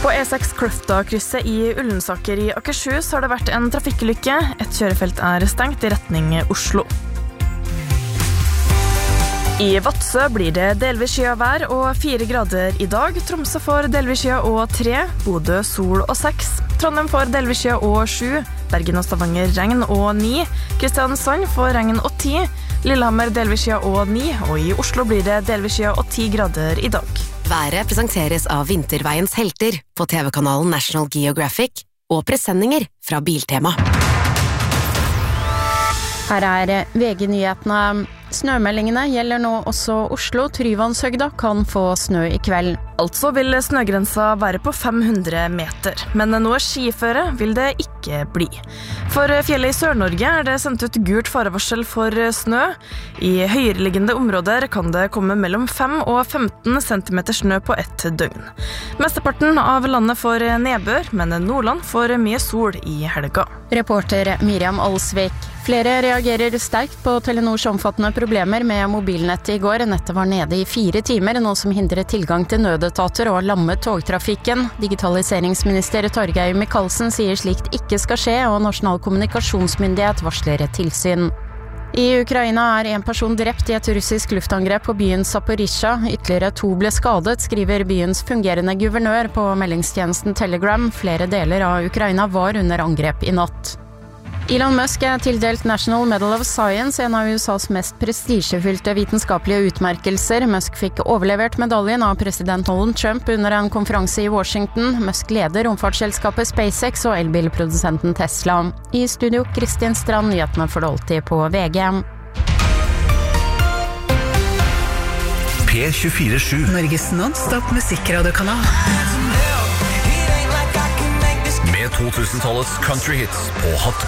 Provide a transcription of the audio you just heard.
På E6 Kløfta-krysset i Ullensaker i Akershus har det vært en trafikkulykke. Et kjørefelt er stengt i retning Oslo. I Vadsø blir det delvis skyet vær og 4 grader i dag. Tromsø får delvis skyet og 3, Bodø sol og 6, Trondheim får delvis skyet og 7, Bergen og Stavanger regn og 9, Kristiansand får regn og 10, Lillehammer delvis skyet og 9, og i Oslo blir det delvis skyet og 10 grader i dag. Været presenteres av Vinterveiens helter på TV-kanalen National Geographic og presenninger fra Biltema. Her er VG-nyhetene. Snømeldingene gjelder nå også Oslo. Tryvannshøgda kan få snø i kveld. Altså vil snøgrensa være på 500 meter, men noe skiføre vil det ikke bli. For fjellet i Sør-Norge er det sendt ut gult farevarsel for snø. I høyereliggende områder kan det komme mellom 5 og 15 cm snø på et døgn. Mesteparten av landet får nedbør, men Nordland får mye sol i helga. Reporter Miriam Alsvik. Flere reagerer sterkt på Telenors omfattende problemer med mobilnettet i går. Nettet var nede i 4 timer, noe som hindret tilgang til nødetater og lammet togtrafikken. Digitaliseringsminister Torgeir Micaelsen sier slikt ikke skal skje, og Nasjonal kommunikasjonsmyndighet varsler et tilsyn. I Ukraina er en person drept i et russisk luftangrep på byen Zaporizjzja. Ytterligere 2 ble skadet, skriver byens fungerende guvernør på meldingstjenesten Telegram. Flere deler av Ukraina var under angrep i natt. Elon Musk er tildelt National Medal of Science, en av USAs mest prestisjefylte vitenskapelige utmerkelser. Musk fikk overlevert medaljen av president Donald Trump under en konferanse i Washington. Musk leder romfartsselskapet SpaceX og elbilprodusenten Tesla. I studio Kristin Strand, nyhetene for det alltid på VG. P24/7 Norges non-stop musikradiokanal. med 2000-tallets country hits på Hot